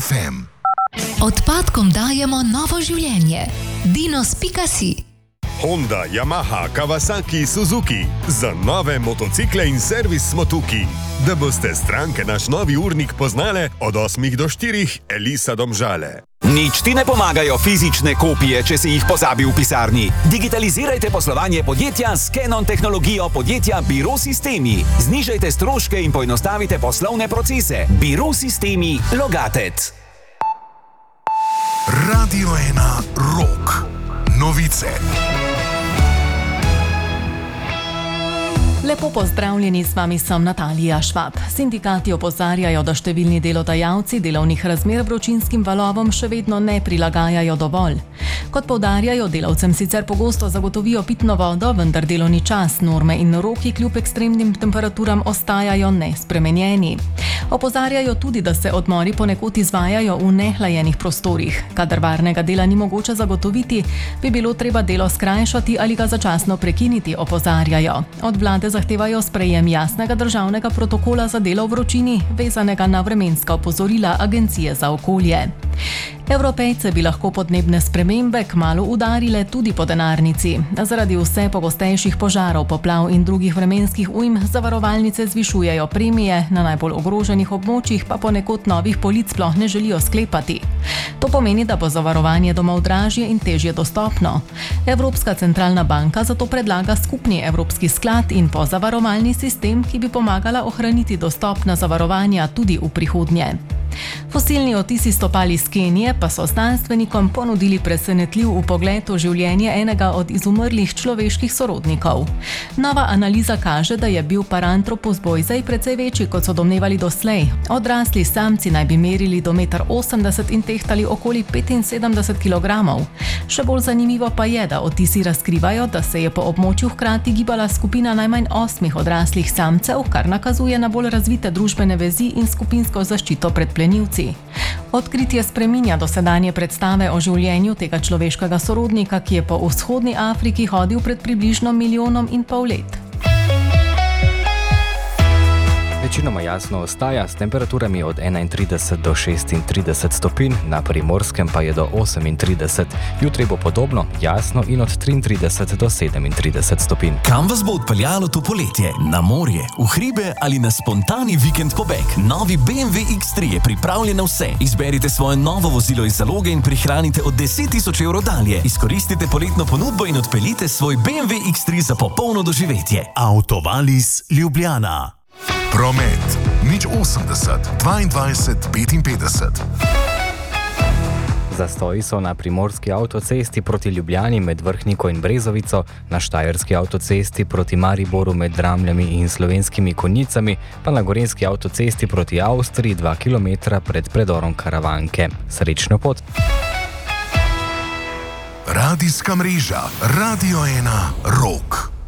FM. Odpadkom dajemo novo življenje. Dinos.si. Honda, Yamaha, Kawasaki, Suzuki. Za nove motocikle in servis smo tukaj. Da boste stranke naš novi urnik poznale od 8 do 4, Elisa Domžale. Nič ti ne pomagajo fizične kopije, če si jih pozabi v pisarni. Digitalizirajte poslovanje podjetja s Canon tehnologijo podjetja Biro Sistemi. Znižajte stroške in poenostavite poslovne procese. Biro Sistemi Logatet. Radio 1 Rock. Novice. Lepo pozdravljeni, s vami sem Natalija Švab. Sindikati opozarjajo, da številni delodajalci delovnih razmer vročinskim valovom še vedno ne prilagajajo dovolj. Kot poudarjajo, delavcem sicer pogosto zagotovijo pitno vodo, vendar delovni čas, norme in roki kljub ekstremnim temperaturam ostajajo nespremenjeni. Opozarjajo tudi, da se odmori ponekod izvajajo v nehlajenih prostorih. Kadar varnega dela ni mogoče zagotoviti, bi bilo treba delo skrajšati ali ga začasno prekiniti, opozarjajo. Od vlade zahtevajo sprejem jasnega državnega protokola za delo v vročini, vezanega na vremenska opozorila Agencije za okolje. Evropejce bi lahko podnebne spremembe kmalu udarile tudi po denarnici. Zaradi vse pogostejših požarov, poplav in drugih vremenskih ujm zavarovalnice zvišujejo premije, na najbolj ogroženih območjih pa ponekod novih polic sploh ne želijo sklepati. To pomeni, da bo zavarovanje domov dražje in težje dostopno. Evropska centralna banka zato predlaga skupni evropski sklad in pozavarovalni sistem, ki bi pomagala ohraniti dostopna zavarovanja tudi v prihodnje. Fosilni odtisi stopal iz Kenije pa so znanstvenikom ponudili presenetljiv vpogled v življenje enega od izumrlih človeških sorodnikov. Nova analiza kaže, da je bil Paranthropus boisei precej večji, kot so domnevali doslej. Odrasli samci naj bi merili do 1,80 m in tehtali okoli 75 kg. Še bolj zanimivo pa je, da odtisi razkrivajo, da se je po območju hkrati gibala skupina najmanj 8 odraslih samcev, kar nakazuje na bolj razvite družbene vezi in skupinsko zaščito pred plenilci. Odkritje spreminja dosedanje predstave o življenju tega človeškega sorodnika, ki je po vzhodni Afriki hodil pred približno 1,5 milijona let. Večinoma jasno ostaja s temperaturami od 31 do 36 stopinj, na Primorskem pa je do 38. Jutri bo podobno, jasno in od 33 do 37 stopinj. Kam vas bo odpeljalo to poletje? Na morje, v hribe ali na spontani vikend pobeg? Novi BMW X3 je pripravljen na vse. Izberite svoje novo vozilo iz zaloge in prihranite od 10.000 evrov dalje. Izkoristite poletno ponudbo in odpeljite svoj BMW X3 za popolno doživetje. Autovalis Ljubljana. Promet. 080 22 55. Zastoji so na primorski avtocesti proti Ljubljani med Vrhniko in Brezovico, na štajerski avtocesti proti Mariboru med Dramljami in Slovenskimi Konjicami, pa na gorenjski avtocesti proti Avstriji 2 km pred predorom Karavanke. Srečno pot! Radijska mreža Radio 1 Rock.